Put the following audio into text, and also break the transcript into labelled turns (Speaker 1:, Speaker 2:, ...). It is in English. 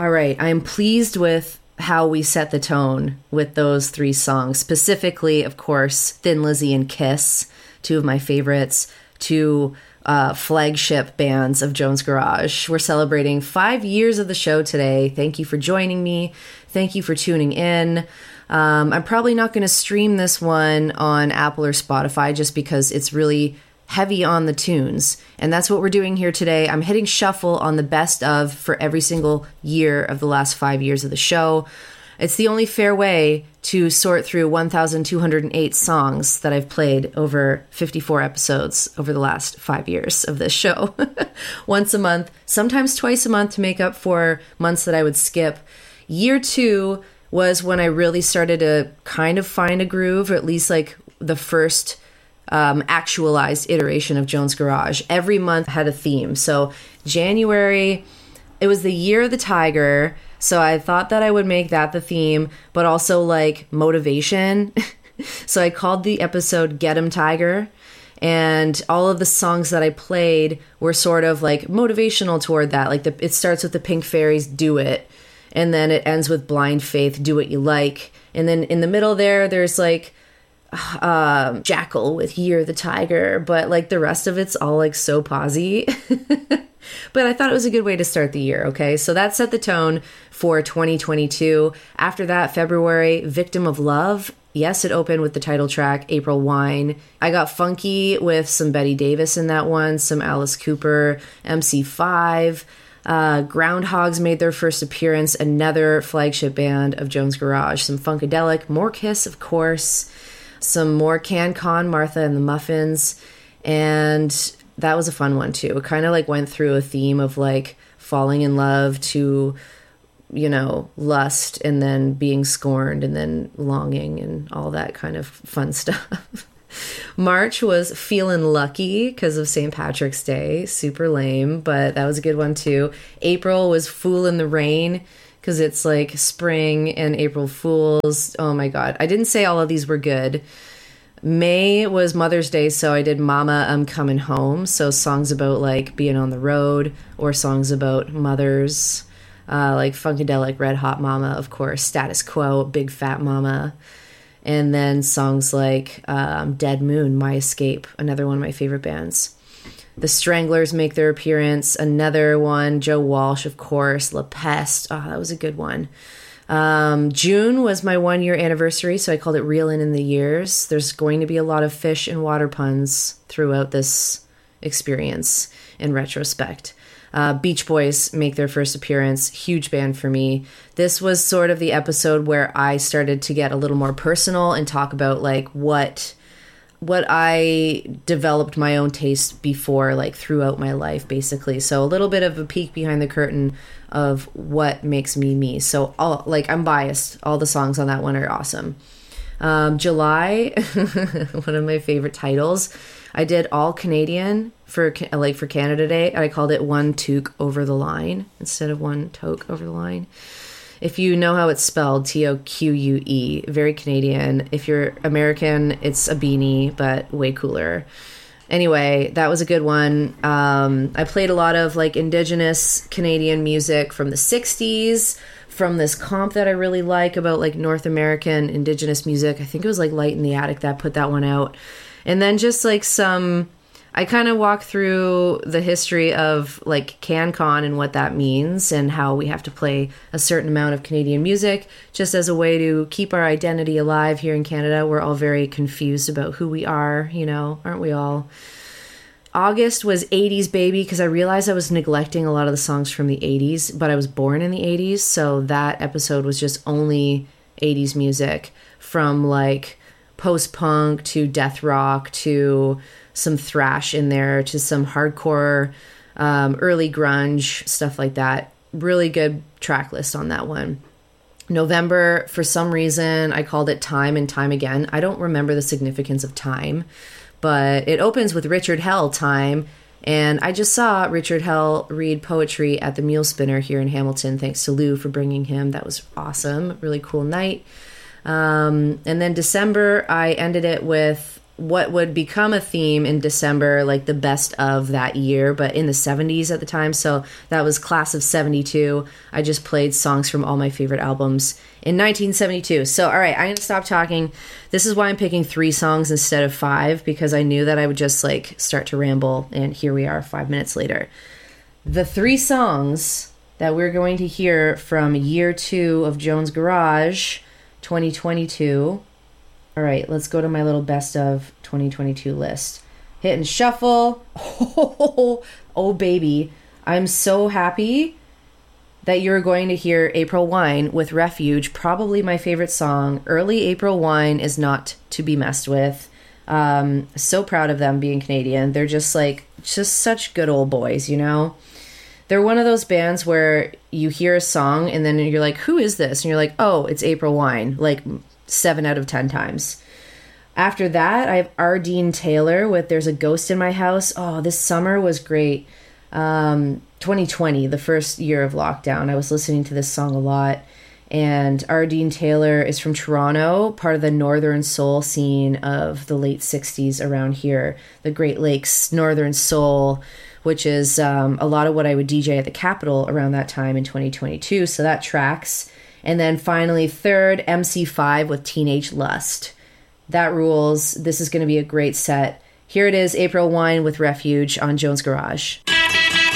Speaker 1: All right. I am pleased with how we set the tone with those three songs. Specifically, of course, Thin Lizzy and Kiss, two of my favorites, two flagship bands of Jones Garage. We're celebrating 5 years of the show today. Thank you for joining me. Thank you for tuning in. I'm probably not going to stream this one on Apple or Spotify just because it's really heavy on the tunes. And that's what we're doing here today. I'm hitting shuffle on the best of for every single year of the last 5 years of the show. It's the only fair way to sort through 1,208 songs that I've played over 54 episodes over the last 5 years of this show. Once a month, sometimes twice a month to make up for months that I would skip. Year 2 was when I really started to kind of find a groove, or at least like the first actualized iteration of Jones Garage. Every month had a theme. So January, it was the year of the tiger. So I thought that I would make that the theme, but also like motivation. So I called the episode Get 'em Tiger. And all of the songs that I played were sort of like motivational toward that. Like it starts with the Pink Fairies, Do It. And then it ends with Blind Faith, Do What You Like. And then in the middle there's like Jackal with Year the Tiger, but like the rest of it's all like so posy. But I thought it was a good way to start the year. Okay, so that set the tone for 2022. After that, February, Victim of Love. Yes, it opened with the title track, April Wine. I got funky with some Betty Davis in that one, some Alice Cooper, MC5. Groundhogs made their first appearance, another flagship band of Jones Garage. Some Funkadelic, more Kiss, of course. Some more CanCon, Martha and the Muffins. And that was a fun one too. It kind of like went through a theme of like falling in love to, you know, lust, and then being scorned, and then longing, and all that kind of fun stuff. March was Feelin' Lucky because of St. Patrick's Day. Super lame, but that was a good one too. April was Fool in the Rain because it's like spring and April Fools. Oh my God. I didn't say all of these were good. May was Mother's Day, so I did Mama, I'm Coming Home. So songs about like being on the road, or songs about mothers, like Funkadelic, Red Hot Mama, of course, Status Quo, Big Fat Mama. And then songs like Dead Moon, My Escape, another one of my favorite bands. The Stranglers make their appearance, another one. Joe Walsh, of course. La Peste, oh, that was a good one. June was my 1 year anniversary, so I called it Reelin' in the Years. There's going to be a lot of fish and water puns throughout this experience in retrospect. Beach Boys make their first appearance. Huge band for me. This was sort of the episode where I started to get a little more personal and talk about like what I developed my own taste before, like throughout my life, basically. So a little bit of a peek behind the curtain of what makes me me. So I'm biased. All the songs on that one are awesome. July, one of my favorite titles. I did all Canadian for Canada Day, and I called it One Toque Over the Line instead of One Toque Over the Line. If you know how it's spelled, Toque, very Canadian. If you're American, it's a beanie, but way cooler. Anyway, that was a good one. I played a lot of like Indigenous Canadian music from the 60s, from this comp that I really like about like North American Indigenous music. I think it was like Light in the Attic that put that one out. And then just like I kind of walk through the history of like CanCon and what that means, and how we have to play a certain amount of Canadian music just as a way to keep our identity alive here in Canada. We're all very confused about who we are, you know, aren't we all? August was 80s Baby, because I realized I was neglecting a lot of the songs from the 80s, but I was born in the 80s, so that episode was just only 80s music, from like post-punk to death rock to some thrash in there to some hardcore, early grunge, stuff like that. Really good track list on that one. November, for some reason, I called it Time and Time Again. I don't remember the significance of time, but it opens with Richard Hell, Time. And I just saw Richard Hell read poetry at the Mule Spinner here in Hamilton. Thanks to Lou for bringing him. That was awesome. Really cool night. And then December, I ended it with what would become a theme in December, like the best of that year, but in the 70s at the time. So that was Class of 72. I just played songs from all my favorite albums in 1972. So, all right, I'm going to stop talking. This is why I'm picking 3 songs instead of 5, because I knew that I would just like start to ramble. And here we are 5 minutes later. The 3 songs that we're going to hear from year 2 of Jones Garage, 2022. All right, let's go to my little best of 2022 list. Hit and shuffle. Oh, baby. I'm so happy that you're going to hear April Wine with Refuge, probably my favorite song. Early April Wine is not to be messed with. So proud of them being Canadian. They're just such good old boys, you know? They're one of those bands where you hear a song and then you're like, who is this? And you're like, oh, it's April Wine. Like 7 out of 10 times. After that, I have Ardeen Taylor with There's a Ghost in My House. Oh, this summer was great. 2020, the first year of lockdown, I was listening to this song a lot. And Ardeen Taylor is from Toronto, part of the Northern Soul scene of the late 60s around here. The Great Lakes Northern Soul, which is a lot of what I would DJ at the Capitol around that time in 2022. So that tracks. And then finally, third, MC5 with Teenage Lust. That rules. This is going to be a great set. Here it is, April Wine with Refuge on Jones Garage.